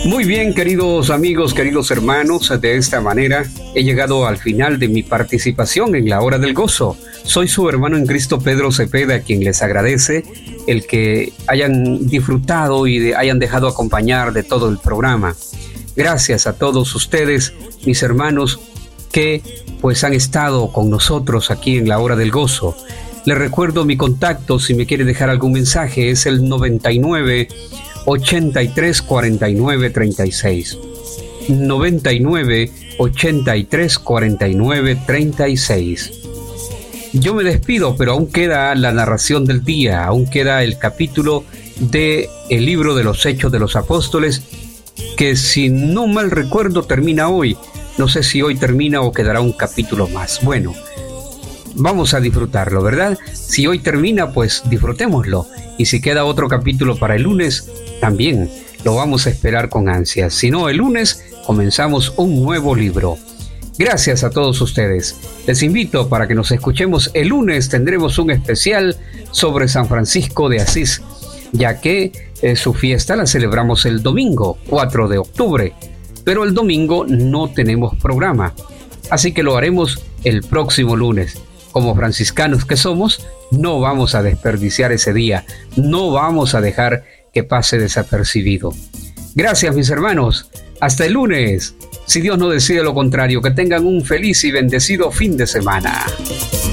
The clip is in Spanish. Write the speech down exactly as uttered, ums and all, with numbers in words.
Muy bien, queridos amigos, queridos hermanos, de esta manera he llegado al final de mi participación en la Hora del Gozo. Soy su hermano en Cristo, Pedro Cepeda, quien les agradece el que hayan disfrutado y de, hayan dejado acompañar de todo el programa. Gracias a todos ustedes, mis hermanos, que pues han estado con nosotros aquí en la Hora del Gozo. Les recuerdo mi contacto, si me quiere dejar algún mensaje, es el noventa y nueve, ochenta y tres, cuarenta y nueve, treinta y seis. noventa y nueve, ochenta y tres, cuarenta y nueve, treinta y seis. Yo me despido, pero aún queda la narración del día, aún queda el capítulo de el libro de los Hechos de los Apóstoles, que si no mal recuerdo termina hoy. No sé si hoy termina o quedará un capítulo más. Bueno, vamos a disfrutarlo, ¿verdad? Si hoy termina, pues disfrutémoslo. Y si queda otro capítulo para el lunes, también lo vamos a esperar con ansias. Si no, el lunes comenzamos un nuevo libro. Gracias a todos ustedes. Les invito para que nos escuchemos el lunes. Tendremos un especial sobre San Francisco de Asís, ya que eh, su fiesta la celebramos el domingo cuatro de octubre. Pero el domingo no tenemos programa, así que lo haremos el próximo lunes. Como franciscanos que somos, no vamos a desperdiciar ese día, no vamos a dejar que pase desapercibido. Gracias, mis hermanos, hasta el lunes. Si Dios no decide lo contrario, que tengan un feliz y bendecido fin de semana.